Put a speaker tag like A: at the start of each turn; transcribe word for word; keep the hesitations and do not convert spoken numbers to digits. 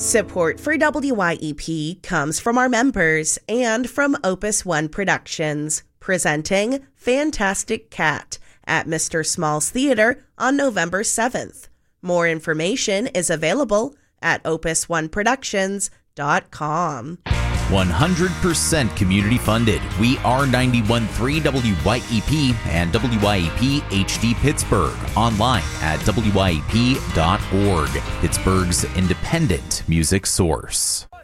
A: Support for W Y E P comes from our members and from Opus One Productions, presenting Fantastic Cat at Mister Small's Theater on November seventh. More information is available at opus one productions dot com.
B: one hundred percent community funded. We are ninety-one point three W Y E P and W Y E P H D Pittsburgh. Online at W Y E P dot org. Pittsburgh's independent music source.